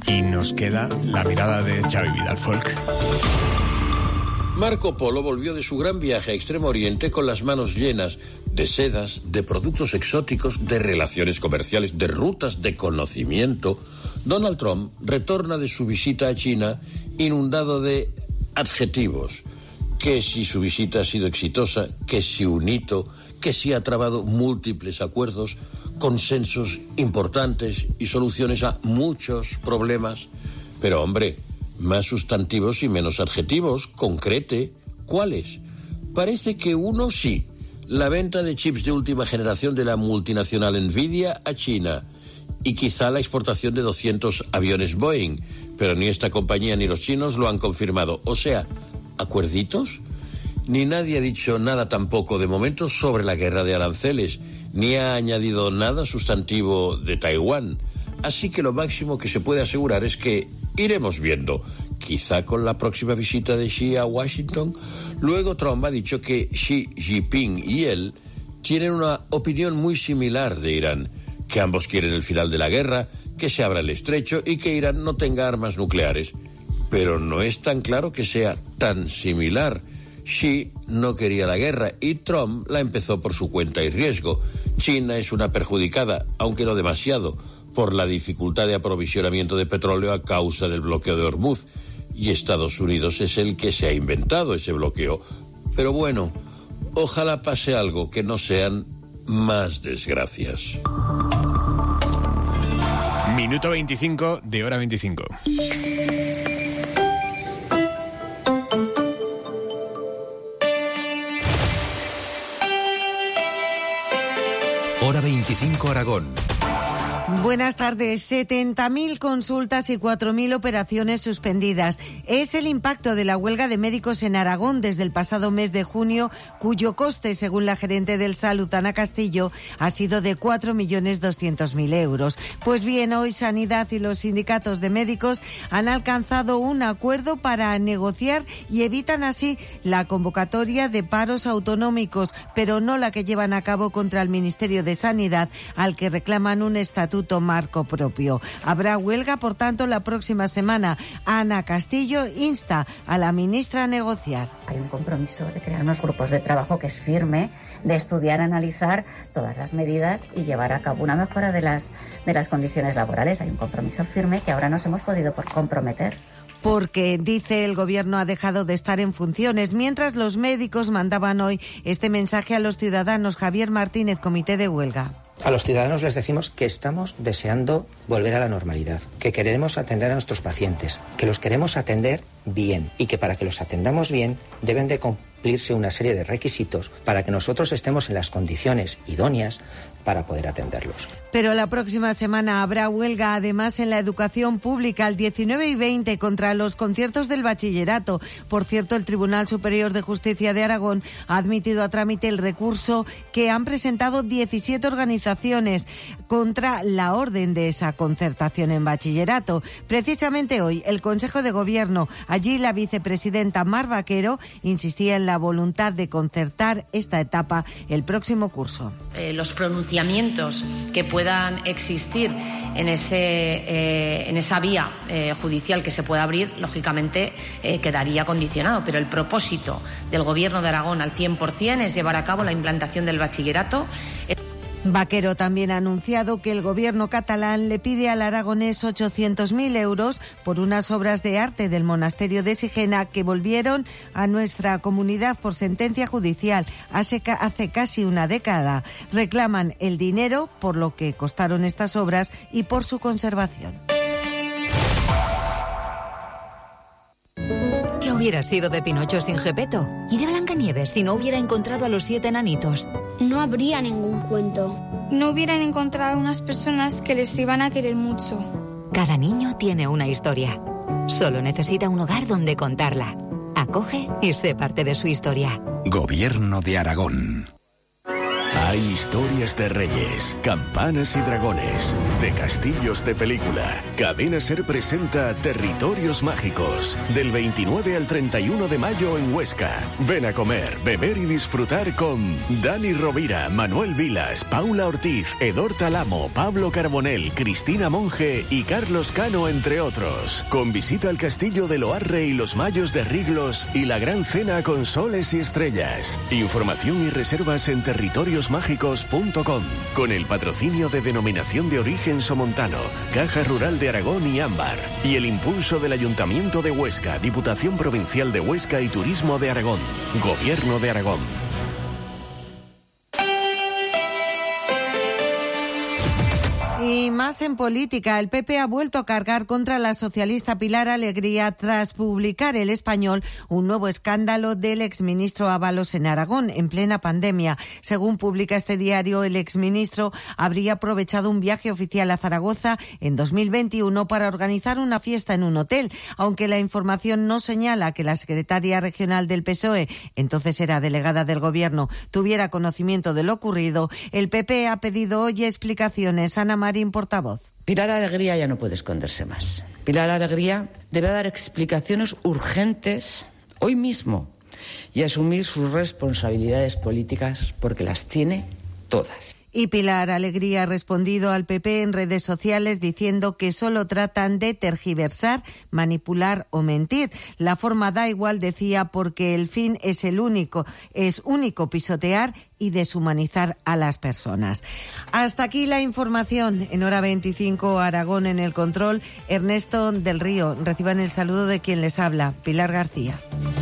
Y nos queda la mirada de Xavi Vidal Folk. Marco Polo volvió de su gran viaje a Extremo Oriente con las manos llenas de sedas, de productos exóticos, de relaciones comerciales, de rutas de conocimiento. Donald Trump retorna de su visita a China inundado de adjetivos. Que si su visita ha sido exitosa, que si un hito, que si ha trabado múltiples acuerdos, consensos importantes y soluciones a muchos problemas. Pero hombre, más sustantivos y menos adjetivos, concrete. ¿Cuáles? Parece que uno sí, la venta de chips de última generación de la multinacional Nvidia a China y quizá la exportación de 200 aviones Boeing, pero ni esta compañía ni los chinos lo han confirmado. O sea, ¿acuerditos? Ni nadie ha dicho nada tampoco de momento sobre la guerra de aranceles, ni ha añadido nada sustantivo de Taiwán. Así que lo máximo que se puede asegurar es que iremos viendo, quizá con la próxima visita de Xi a Washington. Luego Trump ha dicho que Xi Jinping y él tienen una opinión muy similar de Irán, que ambos quieren el final de la guerra, que se abra el estrecho y que Irán no tenga armas nucleares. Pero no es tan claro que sea tan similar. Xi no quería la guerra y Trump la empezó por su cuenta y riesgo. China es una perjudicada, aunque no demasiado, por la dificultad de aprovisionamiento de petróleo a causa del bloqueo de Hormuz. Y Estados Unidos es el que se ha inventado ese bloqueo. Pero bueno, ojalá pase algo, que no sean más desgracias. Minuto 25 de hora 25. Hora 25 Aragón. Buenas tardes. 70.000 consultas y 4.000 operaciones suspendidas. Es el impacto de la huelga de médicos en Aragón desde el pasado mes de junio, cuyo coste, según la gerente del Salud, Ana Castillo, ha sido de 4.200.000 euros. Pues bien, hoy Sanidad y los sindicatos de médicos han alcanzado un acuerdo para negociar y evitan así la convocatoria de paros autonómicos, pero no la que llevan a cabo contra el Ministerio de Sanidad, al que reclaman un estatuto marco propio. Habrá huelga, por tanto, la próxima semana. Ana Castillo insta a la ministra a negociar. Hay un compromiso de crear unos grupos de trabajo que es firme, de estudiar, analizar todas las medidas y llevar a cabo una mejora de las condiciones laborales. Hay un compromiso firme que ahora nos hemos podido comprometer. Porque, dice, el gobierno ha dejado de estar en funciones, mientras los médicos mandaban hoy este mensaje a los ciudadanos. Javier Martínez, comité de huelga. A los ciudadanos les decimos que estamos deseando volver a la normalidad, que queremos atender a nuestros pacientes, que los queremos atender bien y que para que los atendamos bien deben de cumplirse una serie de requisitos para que nosotros estemos en las condiciones idóneas para poder atenderlos. Pero la próxima semana habrá huelga, además, en la educación pública, el 19 y 20, contra los conciertos del bachillerato. Por cierto, el Tribunal Superior de Justicia de Aragón ha admitido a trámite el recurso que han presentado 17 organizaciones contra la orden de esa concertación en bachillerato. Precisamente hoy, el Consejo de Gobierno, allí la vicepresidenta Mar Vaquero, insistía en la voluntad de concertar esta etapa el próximo curso. Los pronunciamientos que puedan existir en esa vía judicial que se pueda abrir, lógicamente quedaría condicionado, pero el propósito del Gobierno de Aragón al 100% es llevar a cabo la implantación del bachillerato. Vaquero también ha anunciado que el gobierno catalán le pide al aragonés 800.000 euros por unas obras de arte del monasterio de Sigena que volvieron a nuestra comunidad por sentencia judicial hace casi una década. Reclaman el dinero por lo que costaron estas obras y por su conservación. ¿Qué hubiera sido de Pinocho sin Gepetto? ¿Y de Blancanieves si no hubiera encontrado a los 7 enanitos? No habría ningún cuento. No hubieran encontrado unas personas que les iban a querer mucho. Cada niño tiene una historia. Solo necesita un hogar donde contarla. Acoge y sé parte de su historia. Gobierno de Aragón. Hay historias de reyes, campanas y dragones, de castillos de película. Cadena SER presenta Territorios Mágicos, del 29 al 31 de mayo en Huesca. Ven a comer, beber y disfrutar con Dani Rovira, Manuel Vilas, Paula Ortiz, Edor Talamo, Pablo Carbonell, Cristina Monge y Carlos Cano, entre otros. Con visita al castillo de Loarre y los Mayos de Riglos y la gran cena con soles y estrellas. Información y reservas en territoriosmágicos.com, con el patrocinio de Denominación de Origen Somontano, Caja Rural de Aragón y Ámbar, y el impulso del Ayuntamiento de Huesca, Diputación Provincial de Huesca y Turismo de Aragón, Gobierno de Aragón. Y más en política, el PP ha vuelto a cargar contra la socialista Pilar Alegría tras publicar El Español un nuevo escándalo del exministro Ábalos en Aragón, en plena pandemia. Según publica este diario, el exministro habría aprovechado un viaje oficial a Zaragoza en 2021 para organizar una fiesta en un hotel, aunque la información no señala que la secretaria regional del PSOE, entonces era delegada del Gobierno, tuviera conocimiento de lo ocurrido. El PP ha pedido hoy explicaciones. Ana Marín, portavoz. Pilar Alegría ya no puede esconderse más. Pilar Alegría debe dar explicaciones urgentes hoy mismo y asumir sus responsabilidades políticas porque las tiene todas. Y Pilar Alegría ha respondido al PP en redes sociales diciendo que solo tratan de tergiversar, manipular o mentir. La forma da igual, decía, porque el fin es único, pisotear y deshumanizar a las personas. Hasta aquí la información. En Hora 25, Aragón en el control, Ernesto del Río. Reciban el saludo de quien les habla, Pilar García.